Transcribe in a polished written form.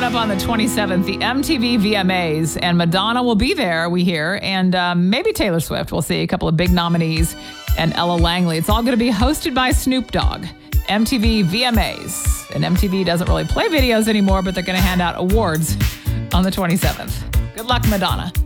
coming up on the 27th, the MTV VMAs, and Madonna will be there, we hear, and maybe Taylor Swift. We'll see a couple of big nominees, and Ella Langley. It's all going to be hosted by Snoop Dogg. MTV VMAs. And MTV doesn't really play videos anymore, but they're going to hand out awards on the 27th. Good luck, Madonna.